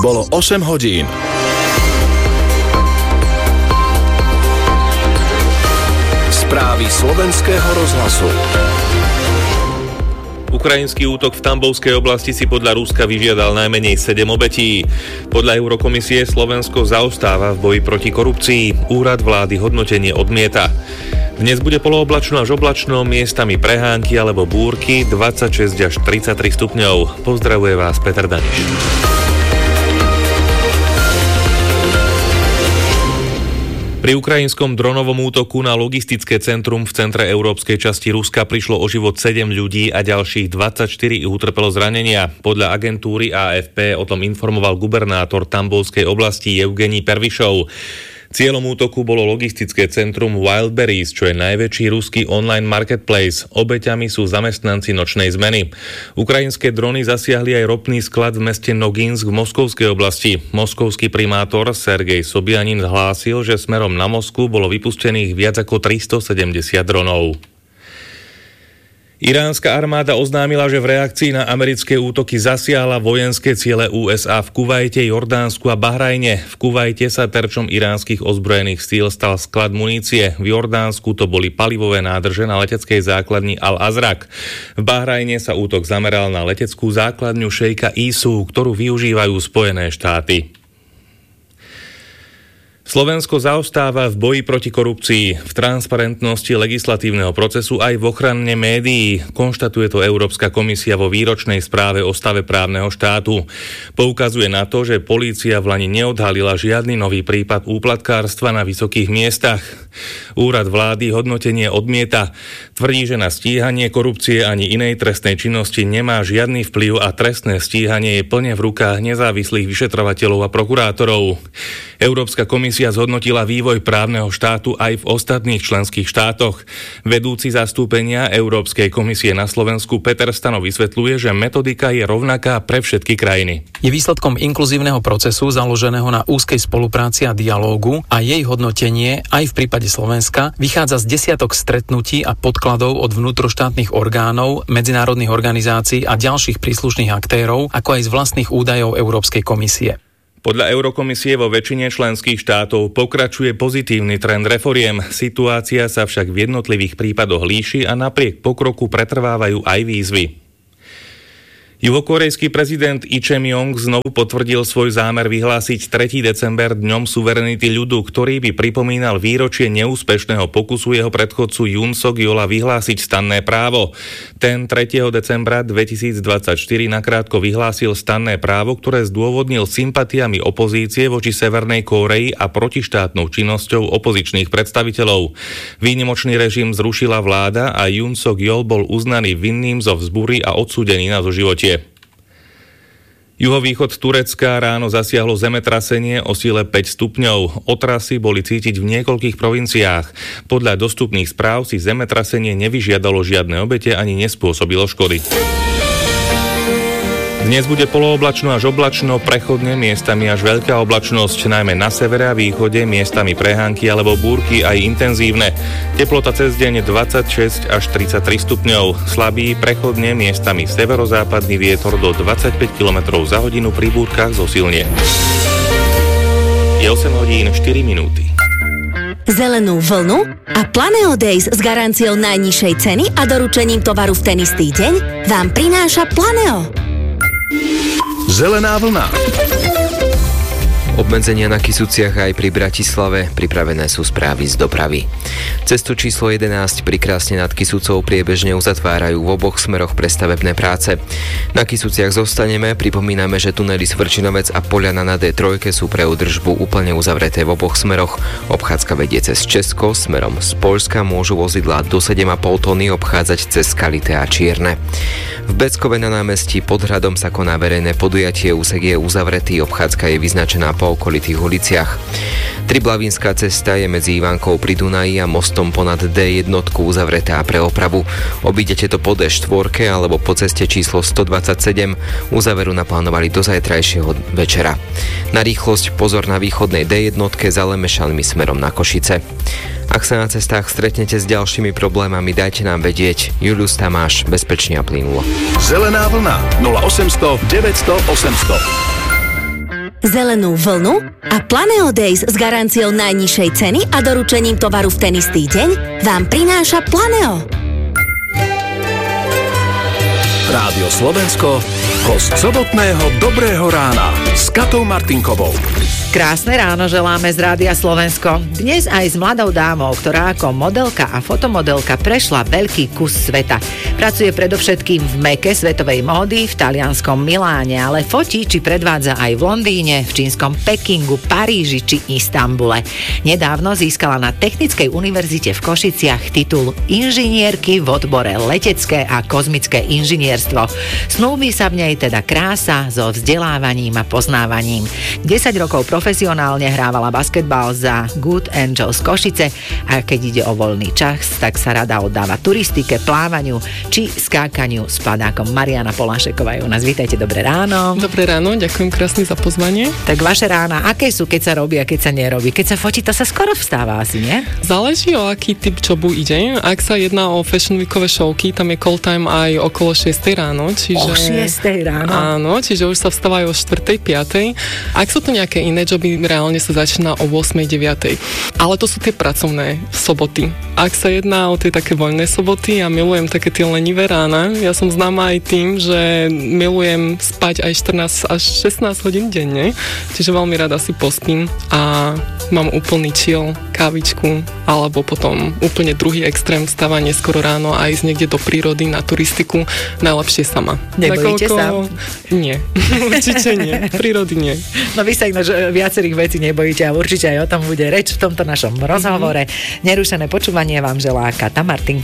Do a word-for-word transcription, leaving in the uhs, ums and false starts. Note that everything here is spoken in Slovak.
Bolo osem hodín. Správy slovenského rozhlasu. Ukrajinský útok v Tambovskej oblasti si podľa Ruska vyžiadal najmenej sedem obetí. Podľa Eurokomisie Slovensko zaostáva v boji proti korupcii. Úrad vlády hodnotenie odmieta. Dnes bude polooblačno až oblačno, miestami prehánky alebo búrky, dvadsaťšesť až tridsaťtri stupňov. Pozdravuje vás Peter Daniš. Pri ukrajinskom dronovom útoku na logistické centrum v centre európskej časti Ruska prišlo o život sedem ľudí a ďalších dvadsaťštyri utrpelo zranenia. Podľa agentúry á ef pé o tom informoval gubernátor Tambovskej oblasti Evgenij Pervišov. Cieľom útoku bolo logistické centrum Wildberries, čo je najväčší ruský online marketplace. Obeťami sú zamestnanci nočnej zmeny. Ukrajinské drony zasiahli aj ropný sklad v meste Noginsk v Moskovskej oblasti. Moskovský primátor Sergej Sobjanin hlásil, že smerom na Moskvu bolo vypustených viac ako tristosedemdesiat dronov. Iránska armáda oznámila, že v reakcii na americké útoky zasiahla vojenské ciele ú es á v Kuvajte, Jordánsku a Bahrajne. V Kuvajte sa terčom iránskych ozbrojených síl stal sklad munície. V Jordánsku to boli palivové nádrže na leteckej základni Al-Azraq. V Bahrajne sa útok zameral na leteckú základňu šejka Isu, ktorú využívajú Spojené štáty. Slovensko zaostáva v boji proti korupcii, v transparentnosti legislatívneho procesu aj v ochrane médií, konštatuje to Európska komisia vo výročnej správe o stave právneho štátu. Poukazuje na to, že polícia v lani neodhalila žiadny nový prípad úplatkárstva na vysokých miestach. Úrad vlády hodnotenie odmieta. Tvrdí, že na stíhanie korupcie ani inej trestnej činnosti nemá žiadny vplyv a trestné stíhanie je plne v rukách nezávislých vyšetrovateľov a prokurátorov. Európska komisia zhodnotila vývoj právneho štátu aj v ostatných členských štátoch. Vedúci zastúpenia Európskej komisie na Slovensku Peter Stano vysvetľuje, že metodika je rovnaká pre všetky krajiny. Je výsledkom inkluzívneho procesu založeného na úzkej spolupráci a dialógu a jej hodnotenie aj v prípade Slovenska vychádza z desiatok stretnutí a podkladov od vnútroštátnych orgánov, medzinárodných organizácií a ďalších príslušných aktérov, ako aj z vlastných údajov Európskej komisie. Podľa Eurokomisie vo väčšine členských štátov pokračuje pozitívny trend reforiem. Situácia sa však v jednotlivých prípadoch líši a napriek pokroku pretrvávajú aj výzvy. Juhokorejský prezident Lee Jae-myung znovu potvrdil svoj zámer vyhlásiť tretieho december dňom suverenity ľudu, ktorý by pripomínal výročie neúspešného pokusu jeho predchodcu Yoon Suk-yeola vyhlásiť stanné právo. Ten tretieho decembra dvetisícdvadsaťštyri nakrátko vyhlásil stanné právo, ktoré zdôvodnil sympatiami opozície voči Severnej Kórei a protištátnou činnosťou opozičných predstaviteľov. Výnimočný režim zrušila vláda a Yoon Suk-yeol bol uznaný vinným zo vzbúry a odsúdený na doživotie. Juhovýchod Turecka ráno zasiahlo zemetrasenie o sile päť stupňov. Otrasy boli cítiť v niekoľkých provinciách. Podľa dostupných správ si zemetrasenie nevyžiadalo žiadne obete ani nespôsobilo škody. Dnes bude polooblačno až oblačno, prechodne miestami až veľká oblačnosť, najmä na severe a východe, miestami prehánky alebo búrky aj intenzívne. Teplota cez deň dvadsaťšesť až tridsaťtri stupňov. Slabý, prechodne miestami severozápadný vietor do dvadsaťpäť kilometrov za hodinu, pri búrkach zosilnie. Je osem hodín štyri minúty. Zelenú vlnu a Planeo Days s garanciou najnižšej ceny a doručením tovaru v ten istý deň vám prináša Planeo. Zelená vlna. Obmedzenia na Kysuciach aj pri Bratislave, pripravené sú správy z dopravy. Cestu číslo jedenásť pri Krásne nad Kysucou priebežne uzatvárajú v oboch smeroch pre stavebné práce. Na Kysuciach zostaneme, pripomíname, že tunely Svrčinovec a Poľana na dé tri sú pre údržbu úplne uzavreté v oboch smeroch. Obchádzka vedie cez Česko, smerom z Poľska môžu vozidlá do sedem a pol tony obchádzať cez Skalité a Čierne. V Beckove na námestí pod hradom sa koná verejné podujatie, úsek je uzavretý, obchádzka je vyznačená po okolitých uliciach. Triblávínska cesta je medzi Ivánkou pri Dunaji a mostom ponad dé jeden uzavretá pre opravu. Obídete to po dé štyri alebo po ceste číslo stodvadsaťsedem. Uzáveru naplánovali do zajtrajšieho večera. Na rýchlosť pozor na východnej dé jeden za Lemešalmi smerom na Košice. Ak sa na cestách stretnete s ďalšími problémami, dajte nám vedieť. Julius Tamáš, bezpečne a plynulo. Zelená vlna nula osemsto deväťsto osemsto. zelenú vlnu a Planeo Days s garanciou najnižšej ceny a doručením tovaru v ten istý deň vám prináša Planeo. Rádio Slovensko, host sobotného Dobrého rána s Katou Martinkovou. Krásne ráno želáme z Rádia Slovensko. Dnes aj s mladou dámou, ktorá ako modelka a fotomodelka prešla veľký kus sveta. Pracuje predovšetkým v meke svetovej módy v talianskom Miláne, ale fotí či predvádza aj v Londýne, v čínskom Pekingu, Paríži či Istanbule. Nedávno získala na Technickej univerzite v Košiciach titul inžinierky v odbore letecké a kozmické inžinierstvo. Snúbi sa v nej teda krása so vzdelávaním a poznávaním. desať rokov profesionálne hrávala basketbal za Good Angels Košice a keď ide o voľný čas, tak sa rada oddáva turistike, plávaniu či skákaniu s padákom. Mariana Polášeková je u nás. Vítajte, dobré ráno. Dobré ráno, ďakujem krásne za pozvanie. Tak vaše rána, aké sú, keď sa robí a keď sa nerobí? Keď sa fotí, to sa skoro vstáva asi, nie? Záleží, o aký typ jobu ide. Ak sa jedná o fashion weekové showky, tam je call time aj okolo šiestej ráno. Čiže... O šiestej ráno? Áno, čiže už sa vstávajú o štvrtej, piatej. Ak sú to nejaké iné joby, reálne sa začína o ôsmej, deviatej. Ale to sú tie pracovné soboty. Ak sa jedná o tie také voľné soboty, ja milujem také tie lenivé rána. Ja som známa aj tým, že milujem spať aj štrnásť až šestnásť hodín denne, čiže veľmi rada si pospím a mám úplný chill, kávičku, alebo potom úplne druhý extrém, vstávanie skoro ráno a ísť niekde do prírody na turistiku, najlepšie sama. Nebojíte sa? Nie, určite nie. Prírody nie. No vy sa ináč viacerých vecí nebojíte a určite aj o tom bude reč v tomto našom rozhovore. Mm-hmm. Nerušené počúvanie vám želá Kata Martinková.